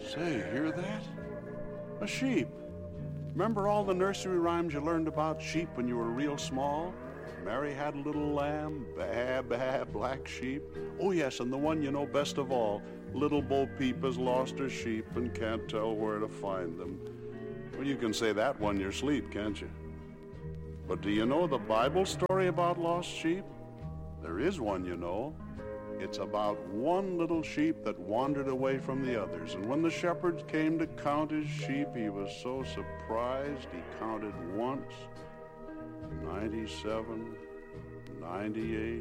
Say, hear that? A sheep. Remember all the nursery rhymes you learned about sheep when you were real small? Mary had a little lamb, baa, baa, black sheep. Oh yes, and the one you know best of all, little Bo Peep has lost her sheep and can't tell where to find them. Well, you can say that one in your sleep, can't you? But do you know the Bible story about lost sheep? There is one, you know. It's about one little sheep that wandered away from the others. And when the shepherds came to count his sheep, he was so surprised he counted once, 97, 98,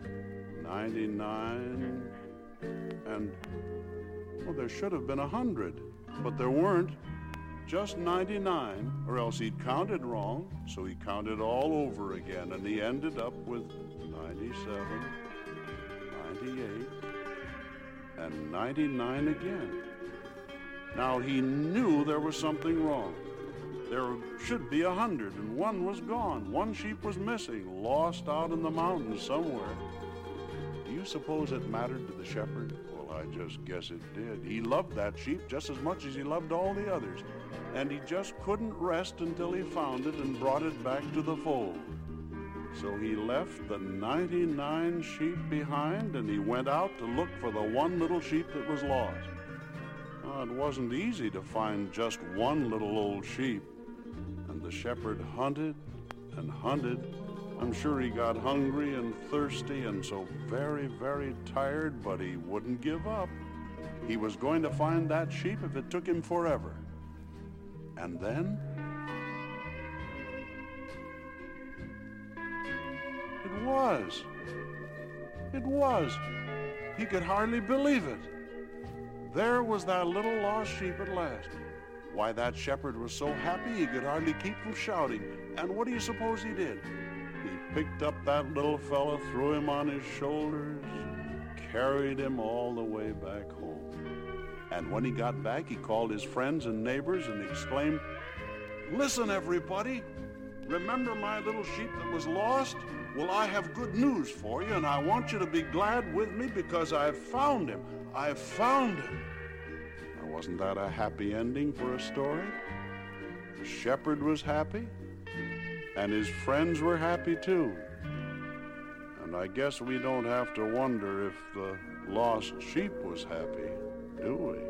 99, and, well, there should have been 100, but there weren't. Just 99, or else he'd counted wrong, so he counted all over again, and he ended up with 97, 98, and 99 again. Now he knew there was something wrong. There should be 100, and one was gone. One sheep was missing, lost out in the mountains somewhere. Do you suppose it mattered to the shepherd? Well, I just guess it did. He loved that sheep just as much as he loved all the others, and he just couldn't rest until he found it and brought it back to the fold. So he left the 99 sheep behind, and he went out to look for the one little sheep that was lost. It wasn't easy to find just one little old sheep, and the shepherd hunted and hunted. I'm sure he got hungry and thirsty and so very, very tired, but he wouldn't give up. He was going to find that sheep if it took him forever. And then It was. He could hardly believe it. There was that little lost sheep at last. Why, that shepherd was so happy he could hardly keep from shouting. And what do you suppose he did? He picked up that little fella, threw him on his shoulders, carried him all the way back home. And when he got back, he called his friends and neighbors and exclaimed, "Listen, everybody, remember my little sheep that was lost? Well, I have good news for you, and I want you to be glad with me because I've found him. I've found him." Now, wasn't that a happy ending for a story? The shepherd was happy, and his friends were happy too. And I guess we don't have to wonder if the lost sheep was happy, do we?